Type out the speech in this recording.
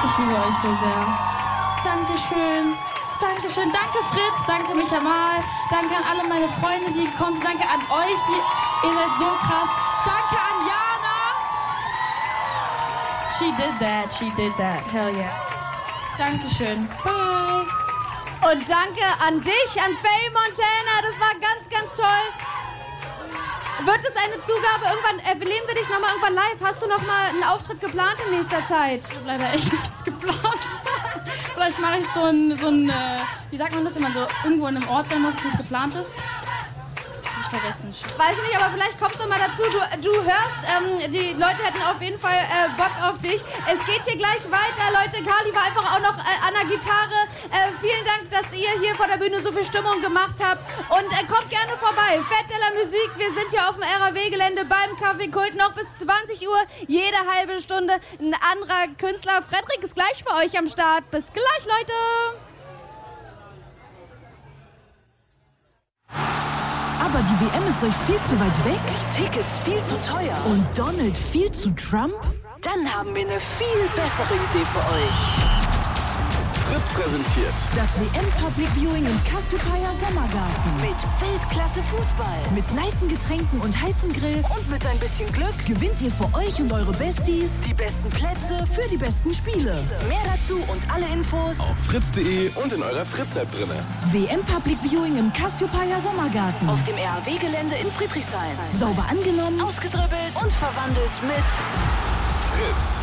Ich liebe euch so sehr. Dankeschön. Dankeschön. Danke Fritz. Danke Micha Mal. Danke an alle meine Freunde, die gekommen sind. Danke an euch. Ihr seid so krass. Danke an Jana. She did that. She did that. Hell yeah. Dankeschön. Bye. Und danke an dich, an Faye Montana. Das war ganz, ganz toll. Wird es eine Zugabe irgendwann, erleben wir dich nochmal irgendwann live? Hast du nochmal einen Auftritt geplant in nächster Zeit? Ich habe leider echt nichts geplant. Vielleicht mache ich so ein, wie sagt man das, wenn man so irgendwo in einem Ort sein muss, das nicht geplant ist? Hab ich vergessen. Weiß ich nicht, aber vielleicht kommst du mal dazu. Du hörst, die Leute hätten auf jeden Fall Bock auf dich. Es geht hier gleich weiter, Leute. Carly war einfach auch noch an der Gitarre. Vielen Dank, dass ihr hier vor der Bühne so viel Stimmung gemacht habt. Und kommt gerne vorbei. Fête de la Musique. Wir sind hier auf dem RAW-Gelände beim Café Kult noch bis 20 Uhr. Jede halbe Stunde ein anderer Künstler. Frederik ist gleich für euch am Start. Bis gleich, Leute. Aber die WM ist euch viel zu weit weg, die Tickets viel zu teuer und Donald viel zu Trump? Dann haben wir eine viel bessere Idee für euch. Fritz präsentiert Das WM Public Viewing im Cassiopeia Sommergarten. Mit Weltklasse Fußball, mit nicen Getränken und heißem Grill und mit ein bisschen Glück gewinnt ihr für euch und eure Besties die besten Plätze für die besten Spiele. Mehr dazu und alle Infos auf fritz.de und in eurer Fritz-App drinne. WM Public Viewing im Cassiopeia Sommergarten. Auf dem RAW-Gelände in Friedrichshain. Sauber angenommen, ausgedribbelt und verwandelt mit Fritz.